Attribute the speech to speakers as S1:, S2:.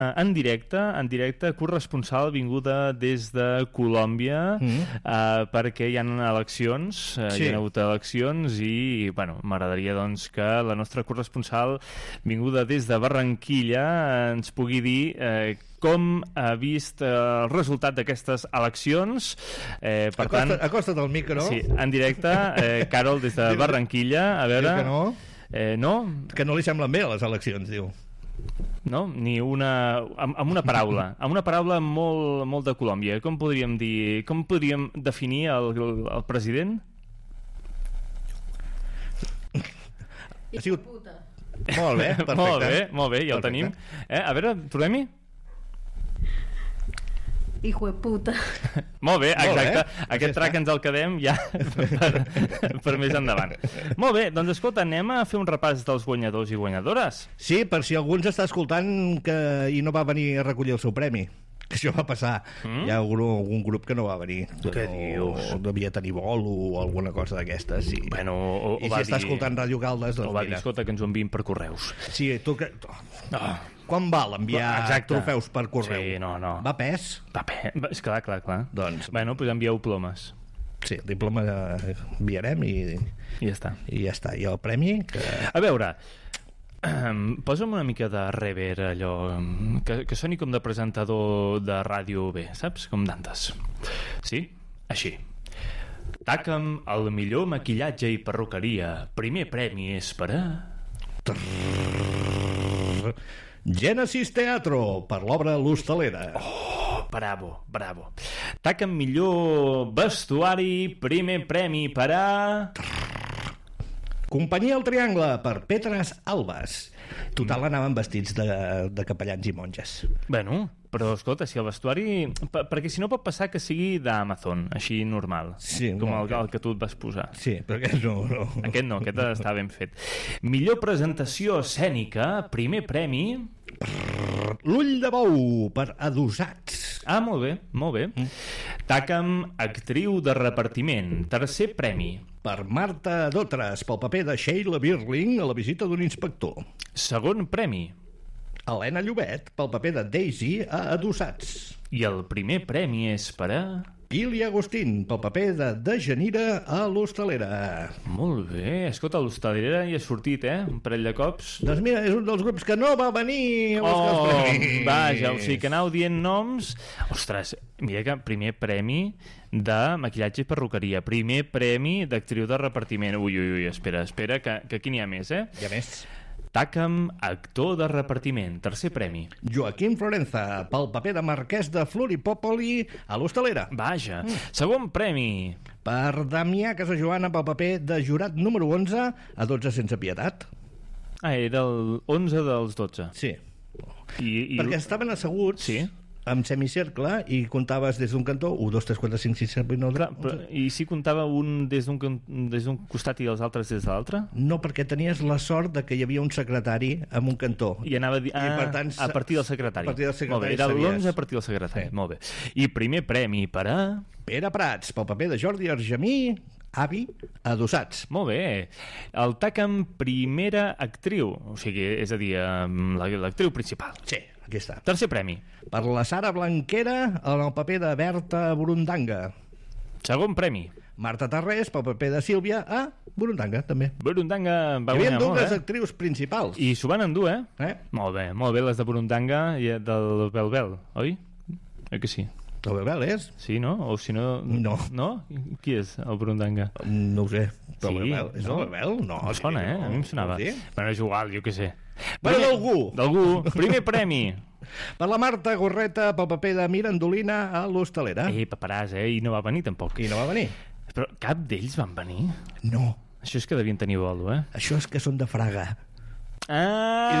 S1: En directe, corresponsal vinguda des de Colòmbia, perquè hi ha eleccions, hi ha hagut eleccions i, bueno, m'agradaria doncs que la nostra corresponsal vinguda des de Barranquilla ens pugui dir com ha vist el resultat d'aquestes eleccions. Per tant,
S2: acosta't al micro.
S1: Sí, en directe, Carol des de Barranquilla, a veure...
S2: Diu que no.
S1: No?
S2: Que no li semblen bé les eleccions, diu.
S1: No? Ni una... Amb una paraula molt de Colòmbia. Com podríem dir... Com podríem definir el president?
S2: Ha sigut... Molt bé, perfecte.
S1: Molt bé, ja el tenim. A veure, tornem-hi?
S3: Hijo de puta.
S1: Molt bé, exacte. Aquest track ens el quedem ja per més endavant. Molt bé, doncs escolta, anem a fer un repàs dels guanyadors i guanyadores.
S2: Sí, per si algú ens està escoltant i no va venir a recollir el seu premi. Que això va passar. Hi ha algun grup que no va venir.
S1: Què dius?
S2: Devia tenir vol o alguna cosa d'aquestes.
S1: Bueno,
S2: i si està escoltant Ràdio Caldes, doncs
S1: o va dir, escolta, que ens ho enviïn per correus.
S2: Sí, tu que... Quan val enviar trofeus per correu?
S1: Sí, no.
S2: Va pes?
S1: Va pes, clar.
S2: Doncs...
S1: Bueno, doncs envieu plomes.
S2: Sí, el diploma enviarem i
S1: ja està.
S2: I ja està. I el premi?
S1: A veure... posa'm una mica de rever, allò que soni com de presentador de ràdio bé, saps? Com d'antes. Sí? Així. Taca'm el millor maquillatge i perruqueria. Primer premi és per a...
S2: Genesis Teatro, per l'obra L'Hostalera.
S1: Oh, bravo. Taca'm millor vestuari. Primer premi per a...
S2: Companyia El Triangle, per Petres Albas. Total, anaven vestits de capellans i monges.
S1: Bueno, però escolta, si el vestuari... perquè si no pot passar que sigui d'Amazon, així normal.
S2: Sí,
S1: com el que tu et vas posar.
S2: Sí, però aquest no.
S1: Aquest està ben fet. Millor presentació escènica, primer premi...
S2: L'Ull de Bou, per Adossats.
S1: Ah, molt bé. Taca'm actriu de repartiment, tercer premi.
S2: Per Marta Dotres, pel paper de Sheila Birling a La visita d'un inspector.
S1: Segon premi.
S2: Helena Llobet, pel paper de Daisy a Adossats.
S1: I el primer premi és per a...
S2: Pili Agustín, pel paper de Dejanira a L'Hostalera.
S1: Molt bé. Escolta, L'Hostalera hi ha sortit, un parell de cops.
S2: Doncs mira, és un dels grups que no va venir a buscar els premis.
S1: Vaja, o sigui que aneu dient noms. Ostres, mira que primer premi de maquillatge i perruqueria, primer premi d'actriu de repartiment. Ui, espera, que aquí n'hi ha més,
S2: Hi ha més.
S1: Taca'm actor de repartiment, tercer premi.
S2: Joaquim Florenza, pel paper de marquès de Floripópoli a L'Hostalera.
S1: Vaja. Segon premi.
S2: Per Damià Casajoana, pel paper de jurat número 11 a 12 sense pietat.
S1: Era el 11 dels 12.
S2: Sí.
S1: I
S2: perquè estaven asseguts...
S1: Sí.
S2: Amb semicercle i comptaves des d'un cantó 1, 2, 3, 4, 5, 6, 7, 8, 9...
S1: Clar, però, i si comptava un des d'un costat i els altres des de l'altre?
S2: No, perquè tenies la sort de que hi havia un secretari en un cantó.
S1: I anava a dir, per tant, a partir del secretari.
S2: A partir del secretari.
S1: Molt bé, era l'11 a partir del secretari. Sí. Molt bé. I primer premi per a...
S2: Pere Prats, pel paper de Jordi Argemí, avi, Adossats.
S1: Molt bé. El Taca'm primera actriu, o sigui, és a dir, l'actriu principal.
S2: Sí, aquí està.
S1: Tercer premi.
S2: Per la Sara Blanquera, en el paper de Berta Burundanga.
S1: Segon premi.
S2: Marta Tarrés, pel paper de Sílvia, a Burundanga, també.
S1: Burundanga va guanyar molt,
S2: Hi havia dues actrius principals.
S1: I s'ho van endur, Molt bé, les de Burundanga i del Belbel, oi? Que sí.
S2: El Belbel és?
S1: Sí, no? O si no...
S2: No.
S1: No? Qui és el Burundanga?
S2: No ho sé.
S1: Sí,
S2: Belbel. És el Belbel? No.
S1: Em sona, A mi em sonava.
S2: Sí?
S1: Bueno, és igual, jo què sé.
S2: Però d'algú.
S1: Primer premi.
S2: Per la Marta Gorreta, pel paper de Mirandolina a L'Hostalera.
S1: Paperàs, I no va venir, tampoc.
S2: I no va venir.
S1: Però cap d'ells van venir?
S2: No.
S1: Això és que devien tenir bolo,
S2: Això és que són de Fraga.
S1: Ah!